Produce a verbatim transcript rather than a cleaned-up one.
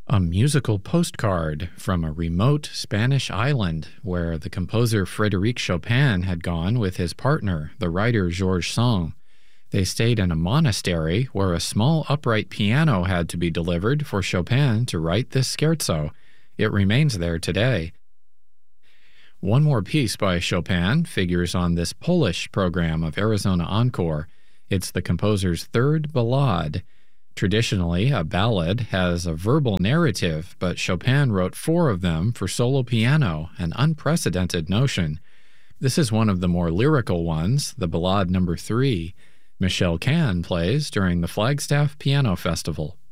A musical postcard from a remote Spanish island where the composer Frédéric Chopin had gone with his partner, the writer Georges Sand. They stayed in a monastery where a small upright piano had to be delivered for Chopin to write this scherzo. It remains there today. One more piece by Chopin figures on this Polish program of Arizona Encore. It's the composer's third ballade. Traditionally, a ballad has a verbal narrative, but Chopin wrote four of them for solo piano, an unprecedented notion. This is one of the more lyrical ones, the Ballade number three. Michel Can plays during the Flagstaff Piano Festival.